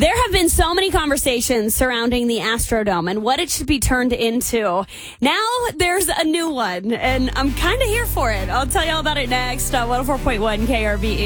There have been so many conversations surrounding the Astrodome and what it should be turned into. Now there's a new one, and I'm kind of here for it. I'll tell you all about it next on 104.1 KRVE.